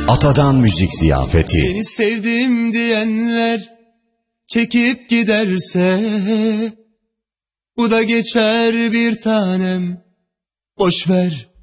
Atadan müzik ziyafeti. Seni sevdim diyenler çekip giderse bu da geçer bir tanem. Boş ver